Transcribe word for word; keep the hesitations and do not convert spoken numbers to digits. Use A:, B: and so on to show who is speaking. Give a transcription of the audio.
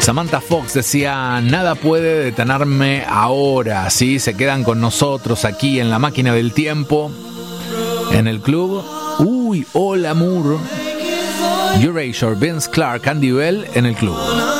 A: Samantha Fox decía, nada puede detenerme ahora, ¿sí? Se quedan con nosotros aquí en la máquina del tiempo, en el club. Uy, hola Moore. Erasure, Vince Clarke, Andy Bell en el club.